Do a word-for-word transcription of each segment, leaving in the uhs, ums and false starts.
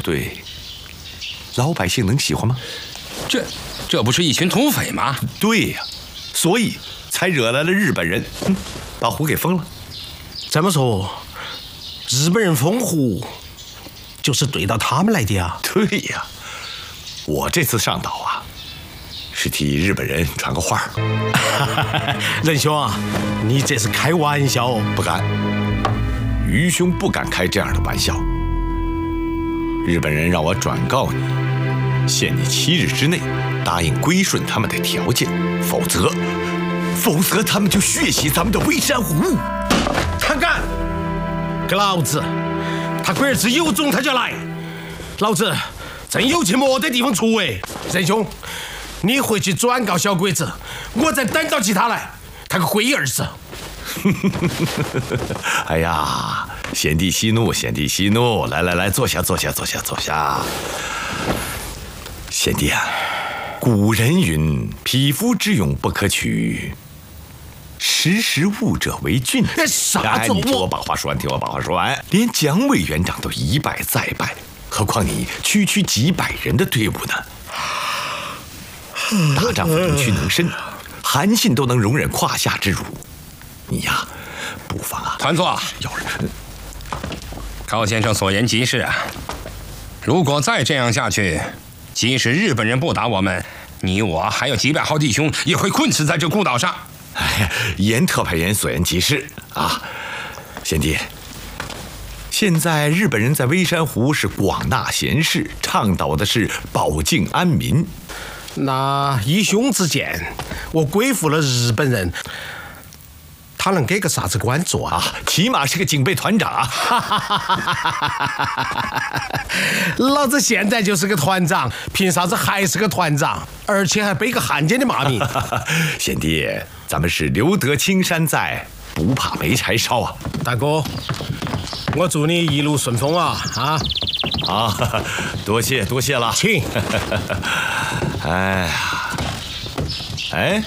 队，老百姓能喜欢吗？ 这这不是一群土匪吗？ 对呀，所以才惹来了日本人，嗯，把湖给封了。 这么说，日本人封湖就是对到他们来的啊？ 对呀，我这次上岛啊，是替日本人传个话。 仁兄啊，你这是开玩笑哦？ 不敢，愚兄不敢开这样的玩笑。日本人让我转告你，限你七日之内答应归顺他们的条件，否则，否则他们就血洗咱们的微山湖。 他敢，给老子！他龟儿子有种他就来，老子真有去没得地方出哎！仁兄，你回去转告小鬼子，我再等到起他来，他个龟儿子！ 哎呀，贤弟息怒，贤弟息怒，来来来，坐下，坐下，坐下，坐下。贤弟啊，古人云：“匹夫之勇不可取，识时务者为俊。” 啥子？ 你听我把话说完，听我把话说完。连蒋委员长都一败再败，何况你区区几百人的队伍呢？大丈夫能屈能伸，韩信都能容忍胯下之辱，你呀，不妨啊， 团座， 有人。 高先生所言极是啊。如果再这样下去，即使日本人不打我们，你我还有几百号弟兄也会困死在这孤岛上。 哎呀，严特派员所言极是啊，贤弟。现在日本人在微山湖是广纳贤士，倡导的是保境安民。 那依兄之见，我归附了日本人，他能给个啥子官做啊？ 起码是个警备团长啊！ 老子现在就是个团长，凭啥子还是个团长，而且还背个汉奸的骂名？ 贤弟，咱们是留得青山在，不怕没柴烧啊！ 大哥，我祝你一路顺风啊！啊啊，多谢多谢了， 请。 哎呀，哎，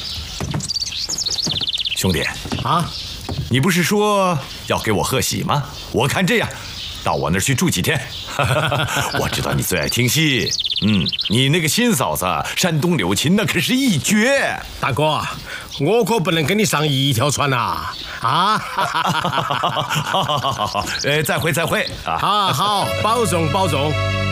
兄弟啊， 你不是说要给我贺喜吗？我看这样，到我那儿去住几天。我知道你最爱听戏，嗯，你那个新嫂子山东柳琴那可是一绝。 大哥，我可不能跟你上一条船呐！啊！ 好好好好好，呃，再会再会啊！ 好好，保重保重。